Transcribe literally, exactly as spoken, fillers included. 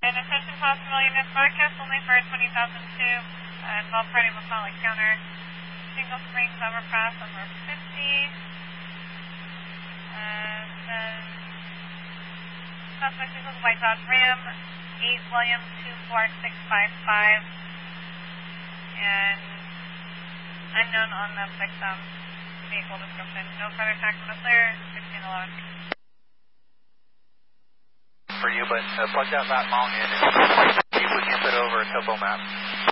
And attention possible units, broadcast only for twenty thousand two, uh, involved party McCall encounter. Single Springs overpass over fifty. Uh, says, suspect is White Dodge Ram, eight William two four six five five. And unknown on the victim vehicle description. No further tax on the clear, sixteen eleven. For you, but uh, plug that lap mount in and see if we can put over a topo map.